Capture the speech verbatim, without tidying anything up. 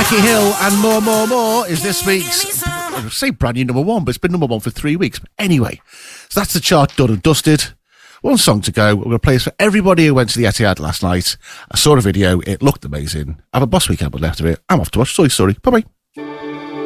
Becky Hill and More, More, More is this week's, I say brand new number one, but it's been number one for three weeks. But anyway, so that's the chart done and dusted. One song to go. We're going to play this for everybody who went to the Etihad last night. I saw a video. It looked amazing. Have a boss weekend with left of it. I'm off to watch Toy Story. Bye-bye.